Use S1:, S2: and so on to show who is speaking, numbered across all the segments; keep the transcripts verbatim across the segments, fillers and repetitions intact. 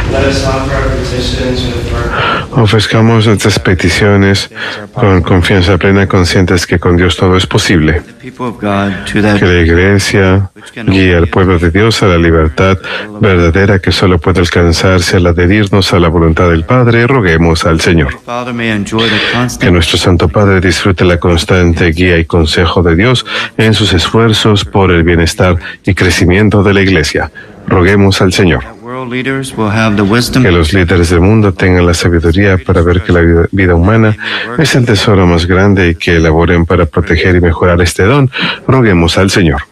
S1: Ofrezcamos nuestras peticiones con confianza plena, conscientes que con Dios todo es posible. Que la Iglesia guíe al pueblo de Dios a la libertad verdadera que solo puede alcanzarse al adherirnos a la voluntad del Padre. Roguemos al Señor. Que nuestro Santo Padre disfrute la constante guía y consejo de Dios en sus esfuerzos por el bienestar y crecimiento de la Iglesia. Roguemos al Señor. Que los líderes del mundo tengan la sabiduría para ver que la vida humana es el tesoro más grande y que elaboren para proteger y mejorar este don. Roguemos al Señor.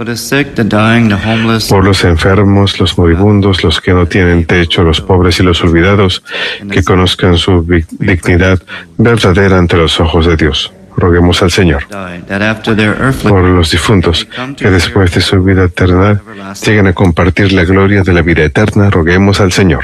S1: Por los enfermos, los moribundos, los que no tienen techo, los pobres y los olvidados, que conozcan su dignidad verdadera ante los ojos de Dios. Roguemos al Señor. Por los difuntos, que después de su vida eterna lleguen a compartir la gloria de la vida eterna. Roguemos al Señor.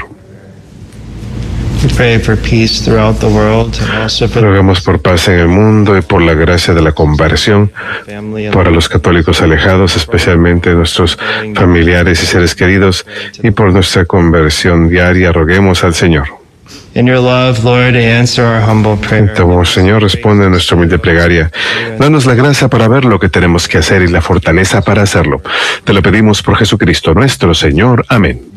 S1: Rogamos por paz en el mundo y por la gracia de la conversión para los católicos alejados, especialmente nuestros familiares y seres queridos, y por nuestra conversión diaria. Roguemos al Señor.
S2: In your love, Lord, answer our humble prayer.
S1: Entonces, Señor, responde a nuestra humilde plegaria. Danos la gracia para ver lo que tenemos que hacer y la fortaleza para hacerlo. Te lo pedimos por Jesucristo nuestro Señor. Amén.